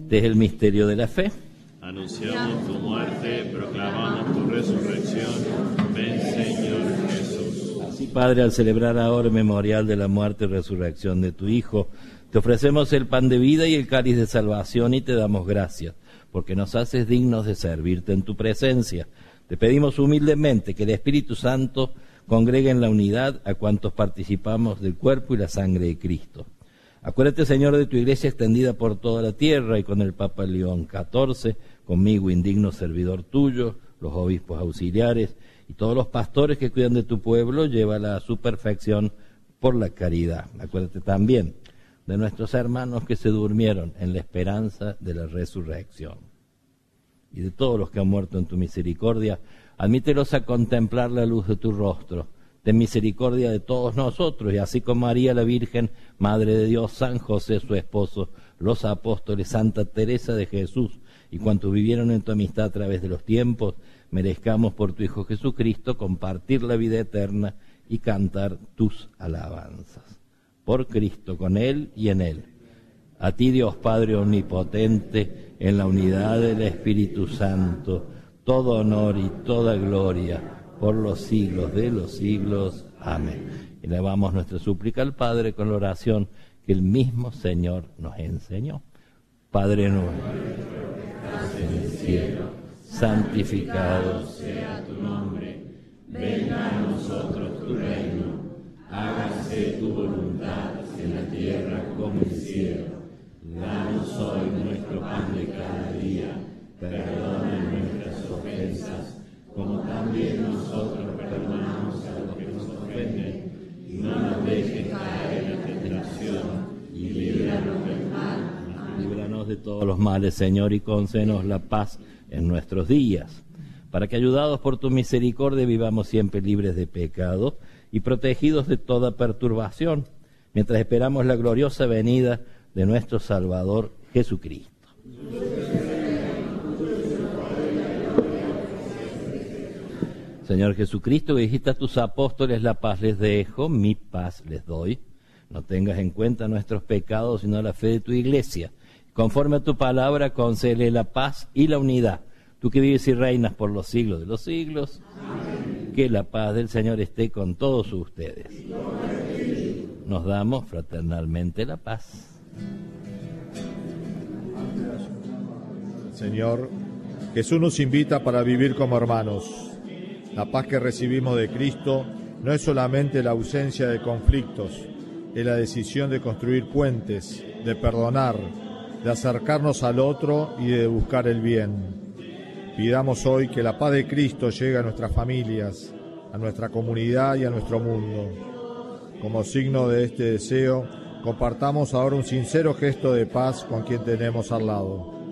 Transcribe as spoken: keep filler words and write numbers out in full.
Este es el misterio de la fe. Anunciamos tu muerte, proclamamos tu resurrección. Ven, Señor Jesús. Así, Padre, al celebrar ahora el memorial de la muerte y resurrección de tu Hijo, te ofrecemos el pan de vida y el cáliz de salvación y te damos gracias, porque nos haces dignos de servirte en tu presencia. Te pedimos humildemente que el Espíritu Santo congregue en la unidad a cuantos participamos del cuerpo y la sangre de Cristo. Acuérdate, Señor, de tu iglesia extendida por toda la tierra y con el Papa León catorce, conmigo, indigno servidor tuyo, los obispos auxiliares y todos los pastores que cuidan de tu pueblo, llévala a su perfección por la caridad. Acuérdate también de nuestros hermanos que se durmieron en la esperanza de la resurrección. Y de todos los que han muerto en tu misericordia, admítelos a contemplar la luz de tu rostro. Ten misericordia de todos nosotros, y así como María la Virgen, Madre de Dios, San José su esposo, los apóstoles, Santa Teresa de Jesús, y cuantos vivieron en tu amistad a través de los tiempos, merezcamos por tu Hijo Jesucristo compartir la vida eterna y cantar tus alabanzas. Por Cristo, con Él y en Él. A ti, Dios Padre Omnipotente, en la unidad del Espíritu Santo, todo honor y toda gloria por los siglos de los siglos. Amén. Elevamos nuestra súplica al Padre con la oración que el mismo Señor nos enseñó. Padre nuestro, que estás en el cielo, santificado sea tu nombre. Venga a nosotros tu reino. Hágase tu voluntad en la tierra como en el cielo. Danos hoy nuestro pan de cada día. Perdona nuestras ofensas, como también nosotros perdonamos a los que nos ofenden, y no nos dejes caer en la tentación, y líbranos del mal. Líbranos de todos los males, Señor, y concédenos la paz en nuestros días, para que, ayudados por tu misericordia, vivamos siempre libres de pecado y protegidos de toda perturbación, mientras esperamos la gloriosa venida de nuestro Salvador Jesucristo. Señor Jesucristo, que dijiste a tus apóstoles, la paz les dejo, mi paz les doy. No tengas en cuenta nuestros pecados, sino la fe de tu iglesia. Conforme a tu palabra, concédele la paz y la unidad. Tú que vives y reinas por los siglos de los siglos. Amén. Que la paz del Señor esté con todos ustedes. Nos damos fraternalmente la paz. Señor, Jesús nos invita para vivir como hermanos. La paz que recibimos de Cristo no es solamente la ausencia de conflictos, es la decisión de construir puentes, de perdonar, de acercarnos al otro y de buscar el bien. Pidamos hoy que la paz de Cristo llegue a nuestras familias, a nuestra comunidad y a nuestro mundo. Como signo de este deseo, compartamos ahora un sincero gesto de paz con quien tenemos al lado.